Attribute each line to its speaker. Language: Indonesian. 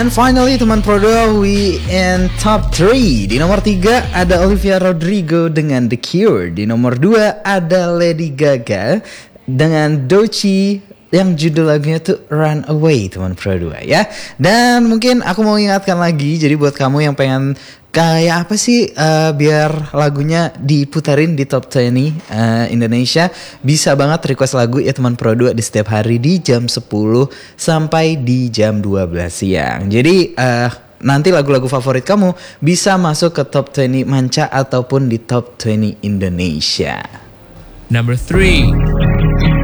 Speaker 1: And finally teman Pro 2, we in top 3. Di nomor 3 ada Olivia Rodrigo dengan The Cure. Di nomor 2 ada Lady Gaga dengan Doechii yang judul lagunya tuh Run Away teman Pro 2 ya. Dan mungkin aku mau ingatkan lagi, jadi buat kamu yang pengen kayak apa sih biar lagunya diputarin di top 20 Indonesia, bisa banget request lagu ya teman Pro 2 di setiap hari di jam 10 sampai di jam 12 siang. Jadi nanti lagu-lagu favorit kamu bisa masuk ke top 20 Manca ataupun di top 20 Indonesia.
Speaker 2: Number 3.